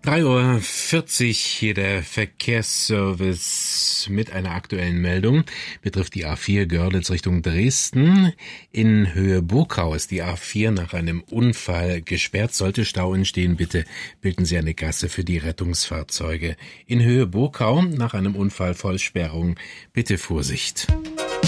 3:40 Uhr, hier der Verkehrsservice mit einer aktuellen Meldung. Betrifft die A4 Görlitz Richtung Dresden. In Höhe Burkau ist die A4 nach einem Unfall gesperrt. Sollte Stau entstehen, bitte bilden Sie eine Gasse für die Rettungsfahrzeuge. In Höhe Burkau nach einem Unfall Vollsperrung, bitte Vorsicht.